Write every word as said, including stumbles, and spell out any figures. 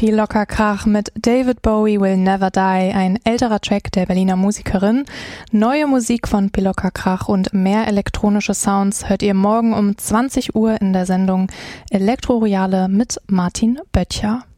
Pilocker Krach mit David Bowie Will Never Die, ein älterer Track der Berliner Musikerin. Neue Musik von Pilocker Krach und mehr elektronische Sounds hört ihr morgen um zwanzig Uhr in der Sendung Elektroroyale mit Martin Böttcher.